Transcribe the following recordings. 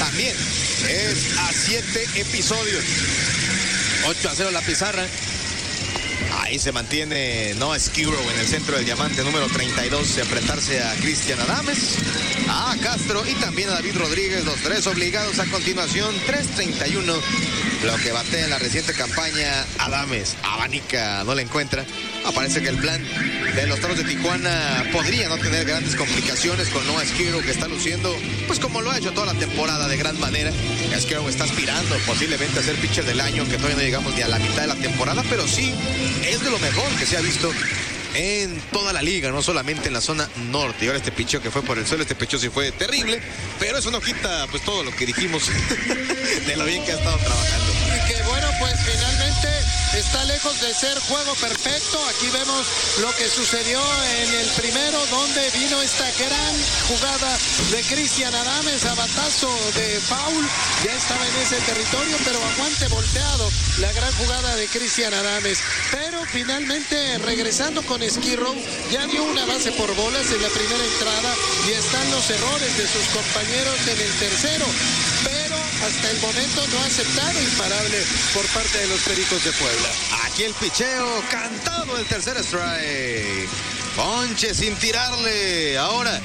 también es a 7 episodios. 8-0 la pizarra. Ahí se mantiene Noah Skirrow en el centro del diamante número 32, enfrentarse a Cristian Adames, a Castro y también a David Rodríguez, los tres obligados a continuación. 3.31, lo que batea en la reciente campaña Adames. Abanica no le encuentra. Parece que el plan de los Toros de Tijuana podría no tener grandes complicaciones con Noah Skirrow, que está luciendo pues como lo ha hecho toda la temporada de gran manera. Skirrow está aspirando posiblemente a ser pitcher del año, que todavía no llegamos ni a la mitad de la temporada, pero sí es de lo mejor que se ha visto en toda la liga, no solamente en la zona norte. Y ahora este picheo que fue por el suelo, este picheo sí fue terrible, pero eso no quita pues todo lo que dijimos de lo bien que ha estado trabajando. Y que bueno, pues finalmente está lejos de ser juego perfecto. Aquí vemos lo que sucedió en el primero, donde vino esta gran jugada de Cristian Adames a batazo de foul. Ya estaba en ese territorio, pero aguante volteado la gran jugada de Cristian Adames. Pero finalmente regresando con Skirrow, ya dio una base por bolas en la primera entrada y están los errores de sus compañeros en el tercero. Pero hasta el momento no ha aceptado imparable por parte de los Pericos de Puebla. Aquí el picheo cantado, el tercer strike. Ponche sin tirarle. Ahora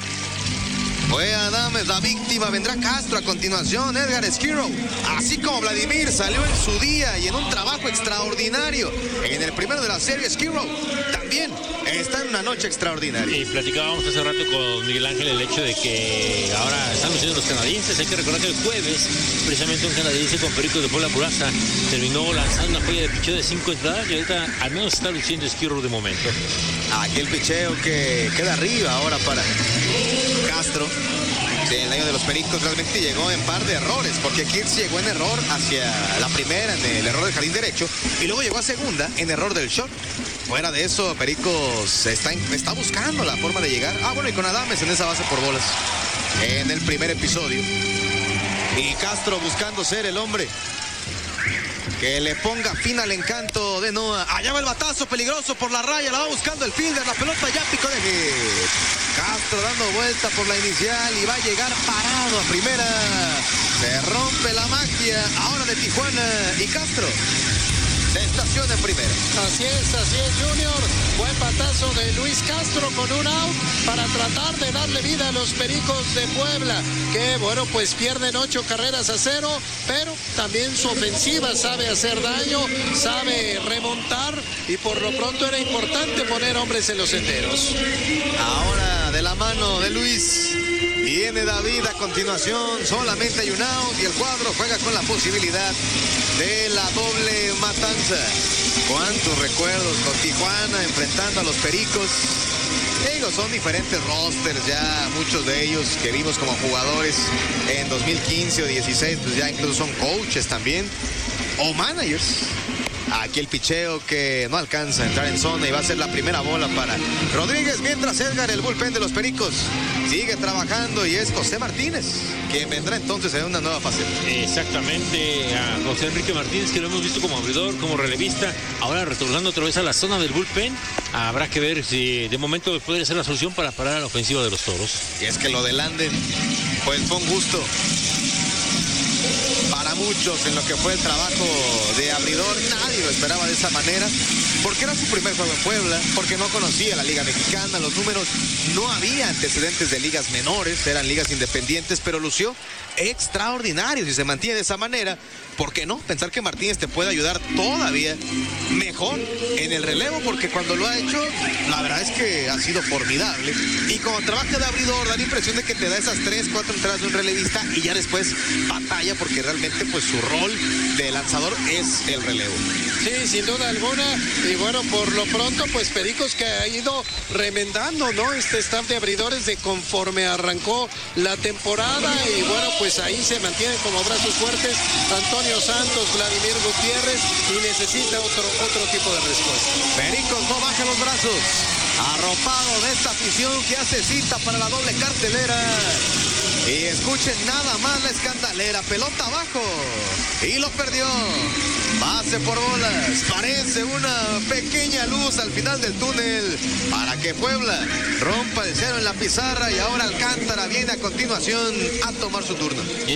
fue Adames la víctima, vendrá Castro a continuación. Edgar Skirrow, así como Vladimir, salió en su día y en un trabajo extraordinario en el primero de la serie. Skirrow también está en una noche extraordinaria. Y platicábamos hace rato con Miguel Ángel el hecho de que ahora están luciendo los canadienses. Hay que recordar que el jueves, precisamente un canadiense con Pericos de Puebla Puraza terminó lanzando una joya de picheo de 5 entradas y ahorita al menos está luciendo Skirrow de momento. Aquí el picheo que queda arriba ahora para Castro. Sí, el año de los Pericos realmente llegó en par de errores, porque Kirks llegó en error hacia la primera, en el error del jardín derecho, y luego llegó a segunda en error del short. Fuera de eso, Pericos está buscando la forma de llegar. Bueno, y con Adames en esa base por bolas en el primer episodio. Y Castro buscando ser el hombre que le ponga fin al encanto de Noah. Allá va el batazo peligroso por la raya, la va buscando el fielder, la pelota ya picó de hit. Castro dando vuelta por la inicial y va a llegar parado a primera. Se rompe la magia ahora de Tijuana y Castro se estaciona en primera. Así es, Junior. Buen batazo de Luis Castro con un out para tratar de darle vida a los Pericos de Puebla, que bueno, pues pierden 8 carreras a 0, pero también su ofensiva sabe hacer daño, sabe remontar, y por lo pronto era importante poner hombres en los senderos. Ahora de la mano de Luis viene David a continuación, solamente hay un out y el cuadro juega con la posibilidad de la doble matanza. Cuántos recuerdos con Tijuana enfrentando a los Pericos. Digo, son diferentes rosters ya, muchos de ellos que vimos como jugadores en 2015 o 16, pues ya incluso son coaches también o managers. Aquí el picheo que no alcanza a entrar en zona y va a ser la primera bola para Rodríguez, mientras Edgar, el bullpen de los Pericos, sigue trabajando, y es José Martínez quien vendrá entonces en una nueva fase. Exactamente, a José Enrique Martínez, que lo hemos visto como abridor, como relevista, ahora retornando otra vez a la zona del bullpen. Habrá que ver si de momento podría ser la solución para parar a la ofensiva de los Toros. Y es que lo de Landen pues fue un gusto para muchos en lo que fue el trabajo de abridor. Nadie lo esperaba de esa manera, porque era su primer juego en Puebla, porque no conocía la Liga Mexicana, los números, no había antecedentes de ligas menores, eran ligas independientes, pero lució extraordinario. Si se mantiene de esa manera, ¿por qué no? Pensar que Martínez te puede ayudar todavía mejor en el relevo, porque cuando lo ha hecho, la verdad es que ha sido formidable. Y cuando trabaja de abridor, da la impresión de que te da esas 3, 4 entradas de un relevista y ya después batalla, porque realmente pues su rol de lanzador es el relevo. Sí, sin duda alguna. Y bueno, por lo pronto, pues Pericos que ha ido remendando, ¿no? Este staff de abridores de conforme arrancó la temporada. Y bueno, pues ahí se mantienen como brazos fuertes Antonio Santos, Vladimir Gutiérrez, y necesita otro tipo de respuesta. Pericos no baja los brazos, arropado de esta afición que hace cita para la doble cartelera. Y escuchen nada más la escandalera, pelota abajo y lo perdió. Base por bolas, parece una pequeña luz al final del túnel para que Puebla rompa el cero en la pizarra, y ahora Alcántara viene a continuación a tomar su turno.